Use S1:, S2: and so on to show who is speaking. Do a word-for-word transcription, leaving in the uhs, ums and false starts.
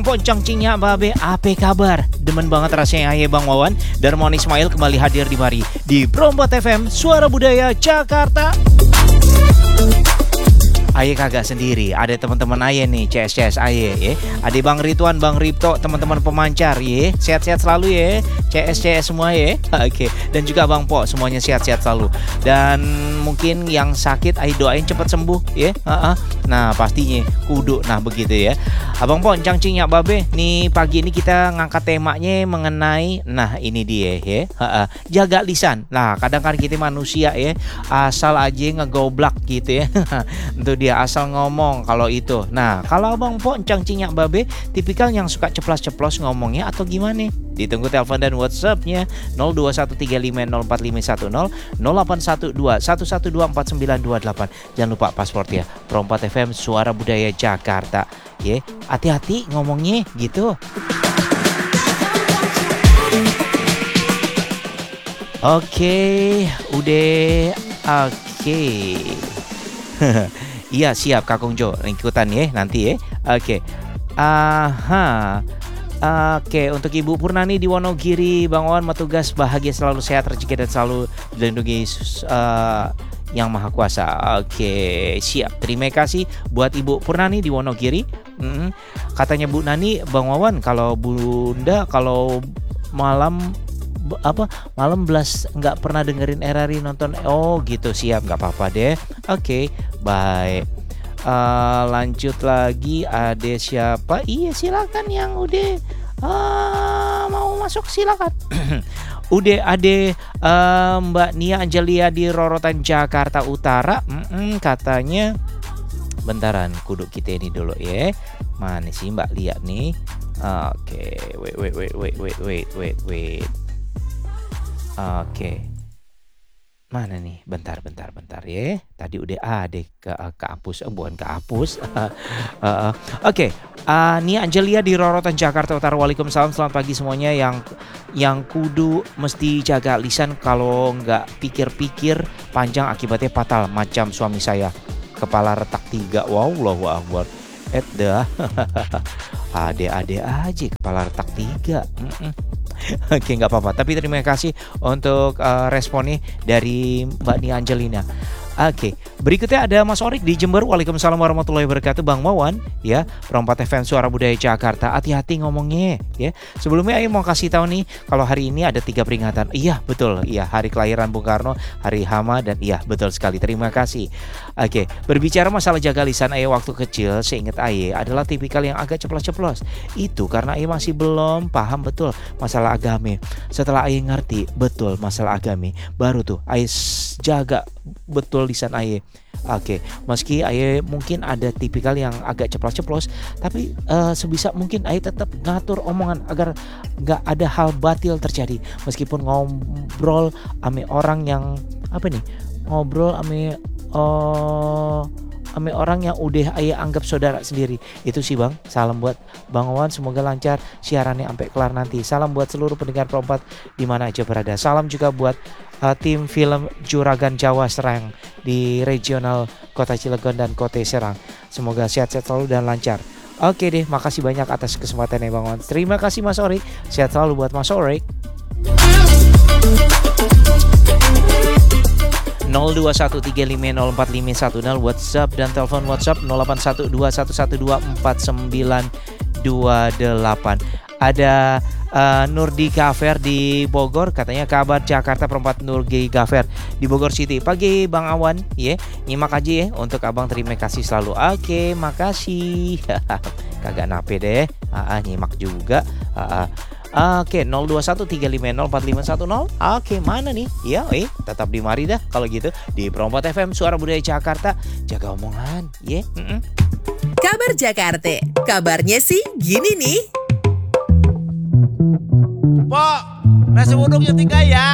S1: Poncang cinya babe, apa kabar? Demen banget rasanya ya Bang Wawan. Darmawan Ismail kembali hadir di mari di Prompat F M, Suara Budaya Jakarta. Aye kagak sendiri, ada teman-teman Aye nih, C S C S Aye ya. Ada Bang Ridwan, Bang Ripto, teman-teman pemancar ya. Sehat-sehat selalu ya, C S C S semua ya. Oke, dan juga Bang Po, semuanya sehat-sehat selalu. Dan mungkin yang sakit Aye doain cepat sembuh ya. Nah, pastinya kudu nah begitu ya. Abang Po, encang cingnya babe, nih pagi ini kita ngangkat temanya mengenai, nah ini dia ya. Jaga lisan. Nah, kadang kan kita manusia ya, asal aja ngegoblak gitu ya. Itu dia asal ngomong kalau itu. Nah, kalau Abang Po encang cinyak babe tipikal yang suka ceplas-ceplos ngomongnya atau gimana? Ditunggu telepon dan WhatsApp-nya nol dua satu tiga lima nol empat lima satu nol nol delapan satu dua satu satu dua empat sembilan dua delapan. Jangan lupa paspor ya. Prompat F M Suara Budaya Jakarta. Ya, hati-hati ngomongnya gitu. Oke, udah oke. Iya siap Kakung Jo, ikutan ya nanti ya. Oke. Aha. Oke, untuk Ibu Purnani di Wonogiri, Bang Wawan tugas bahagia selalu sehat, rezeki dan selalu dilindungi uh, Yang Maha Kuasa. Oke, siap. Terima kasih buat Ibu Purnani di Wonogiri. Mm-hmm. Katanya Bu Nani, Bang Wawan kalau Bunda kalau malam apa malam belas nggak pernah dengerin R R I nonton, oh gitu, siap, nggak apa-apa deh. Oke, okay, baik. Uh, lanjut lagi, ada siapa? Iya silakan yang udah uh, mau masuk silakan. Udah ada uh, Mbak Nia Angelia di Rorotan Jakarta Utara. Mm-mm, katanya bentaran kudu kita ini dulu ya. Mana sih Mbak Lia nih? Oke, okay. wait wait wait wait wait wait wait wait. Oke, okay. Mana nih? Bentar, bentar, bentar ya. Tadi udah ada ke kehapus, oh, bukan kehapus. uh, uh, Oke, okay. uh, Nia Angelia di Rorotan Jakarta Utara. Waalaikumsalam, selamat pagi semuanya. Yang yang kudu mesti jaga lisan, kalau nggak pikir-pikir panjang akibatnya fatal. Macam suami saya, kepala retak tiga. Wow, Allahu Akbar. Eh dah, ade-ade aja kepala retak tiga. Mm-mm. Oke, nggak apa-apa. Tapi terima kasih untuk uh, responnya dari Mbak Nia Angelina. Oke, berikutnya ada Mas Orik di Jember. Waalaikumsalam warahmatullahi wabarakatuh. Bang Wawan, ya, Prompat F M Suara Budaya Jakarta. Hati-hati ngomongnya, ya. Sebelumnya Ayo mau kasih tahu nih, kalau hari ini ada tiga peringatan. Iya, betul. Iya, hari kelahiran Bung Karno, hari Hama, dan iya, betul sekali. Terima kasih. Oke, berbicara masalah jaga lisan, Ayo waktu kecil, seingat Ayo adalah tipikal yang agak ceplos-ceplos. Itu karena Ayo masih belum paham betul masalah agama. Setelah Ayo ngerti betul masalah agama, baru tuh Ayo jaga betul lisan Aye. Oke, meski Aye mungkin ada tipikal yang agak ceplos-ceplos, tapi uh, sebisa mungkin Aye tetap ngatur omongan agar nggak ada hal batil terjadi. Meskipun ngobrol ame orang yang apa nih, ngobrol ame uh, ame orang yang udah Aye anggap saudara sendiri. Itu sih Bang. Salam buat Bang Wawan, semoga lancar siarannya sampai kelar nanti. Salam buat seluruh pendengar Prompat di mana aja berada. Salam juga buat uh, tim film Juragan Jawa Serang di regional Kota Cilegon dan Kota Serang. Semoga sehat-sehat selalu dan lancar. Oke deh, makasih banyak atas kesempatannya Bang Wawan. Terima kasih Mas Orik. Sehat selalu buat Mas Orik. nol dua satu tiga lima nol empat lima satu nol WhatsApp dan telepon WhatsApp nol delapan satu dua satu satu dua empat sembilan dua delapan. Ada uh, Nurdi Gafer di Bogor, katanya kabar Jakarta Perempat Nurdi Gafer di Bogor City. Pagi Bang Awan, ya, yeah. Nyimak aja ya untuk Abang, terima kasih selalu. Oke, makasih. Kagak nape deh. Ah, nyimak juga. Ah, Oke, nol dua satu tiga lima nol empat lima satu nol. Oke, mana nih? Ya, eh, tetap di mari dah kalau gitu di Prompat F M Suara Budaya Jakarta. Jaga omongan, ya. Yeah.
S2: Kabar Jakarta. Kabarnya sih gini nih.
S3: Pok, nasi uduknya tiga ya.